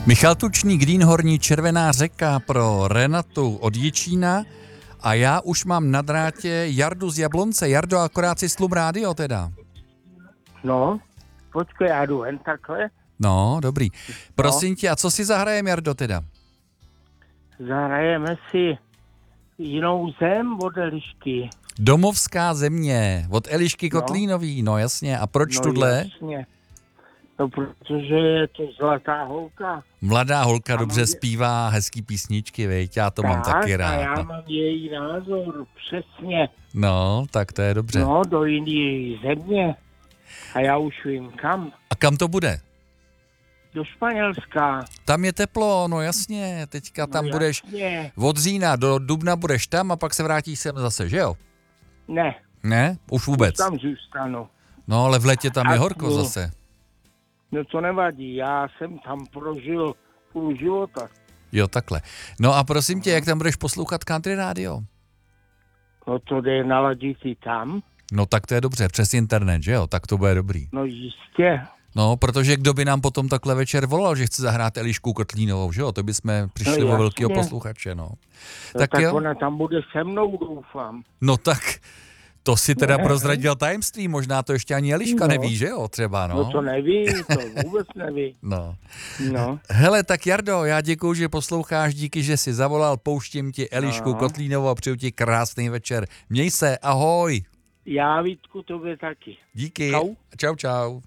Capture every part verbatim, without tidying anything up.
Michal Tučný, Greenhorní, Červená řeka pro Renatu od Jičína a já už mám na drátě Jardu z Jablonce. Jardo, akorát si slum rádio teda. No, počkej, já jdu jen takhle. No, dobrý. Prosím no. tě, a co si zahrajeme, Jardo, teda? Zahrajeme si Jinou zem od Elišky. Domovská země od Elišky Kotlínový, no, no jasně. A proč no, tudle? Jasně. No, protože je to zlatá holka. Mladá holka a dobře mám... zpívá hezký písničky, veď, já to tak, mám taky rád. a já no. mám její názor, přesně. No, tak to je dobře. No, do jiné země. A já už vím kam. A kam to bude? Do Španělska. Tam je teplo, no jasně, teďka tam no, budeš, jasně. od října do dubna budeš tam a pak se vrátíš sem zase, že jo? Ne. Ne? Už vůbec? Už tam zůstanu. No, ale v létě tam a je horko no, zase. No to nevadí, já jsem tam prožil půl života. Jo, takhle. No a prosím tě, jak tam budeš poslouchat country rádio? No to jde naladit i tam. No tak to je dobře, přes internet, že jo? Tak to bude dobrý. No jistě. No, protože kdo by nám potom takhle večer volal, že chce zahrát Elišku Kotlínovou, že jo? To bychom přišli no, o velkého posluchače, no. no tak tak jo? ona tam bude se mnou, doufám. No tak, to si teda prozradil tajemství, možná to ještě ani Eliška no. neví, že jo? Třeba, no. No to neví, to vůbec neví. No. No. Hele, tak Jardo, já děkuju, že posloucháš, díky, že jsi zavolal, pouštím ti Elišku no. Kotlínovou a přeju ti krásný večer. Měj se, ahoj. Já, Vítku, tobě taky. Díky. Čau. Čau, čau.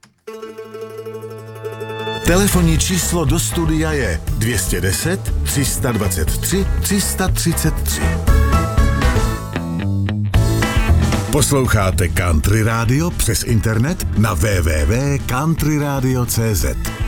Telefonní číslo do studia je dvě stě deset, tři sta dvacet tři, tři sta třicet tři. Posloucháte Country Radio přes internet na w w w tečka country radio tečka c z.